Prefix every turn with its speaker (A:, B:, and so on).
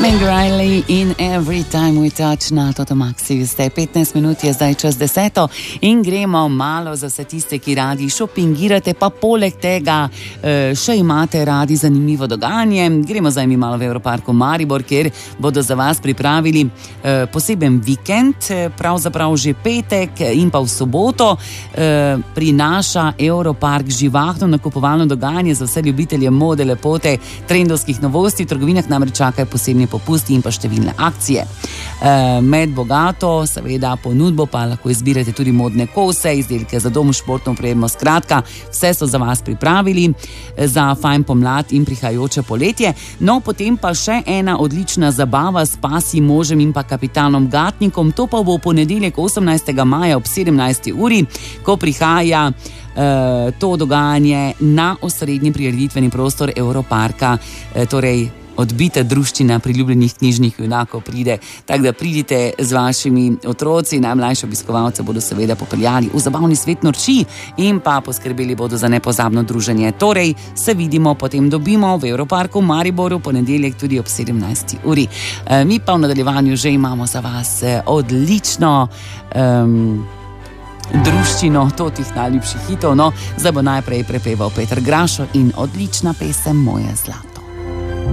A: Meg Riley in Every Time We Touch na Toto Maxi. Zdaj 15 minut je zdaj čas 10 in gremo malo za vse tiste, ki radi šopingirate, pa poleg tega še imate radi zanimivo dogajanje. Gremo zdaj mi malo v Evroparku Maribor, kjer bodo za vas pripravili poseben vikend, pravzaprav že petek in pa v soboto prinaša Evropark živahno nakupovalno dogajanje za vse ljubitelje mode, lepote, trendovskih novosti. V trgovinah namreč čakajo posebni popusti in pa številne akcije. Med bogato, seveda ponudbo pa lahko izbirate tudi modne kose, izdelke za dom, športno opremo, skratka, vse so za vas pripravili za fajn pomlad in prihajajoče poletje. No, potem pa še ena odlična zabava s pasjim možem in pa kapitanom Gatnikom, to pa bo v ponedeljek 18. maja ob 17. uri, ko prihaja to dogajanje na osrednji prireditveni prostor Evroparka, torej odbita druščina priljubljenih knjižnih junakov pride, tako da pridite z vašimi otroci, najmlajše obiskovalce bodo seveda popeljali v zabavni svet norči in pa poskrbeli bodo za nepozabno druženje. Torej, se vidimo, potem dobimo v Evroparku Mariboru ponedeljek tudi ob 17. uri. Mi pa v nadaljevanju že imamo za vas odlično druščino totih najljubših hitov, no, zdaj bo najprej prepeval Peter Grašo in odlična pesem Moje zlato.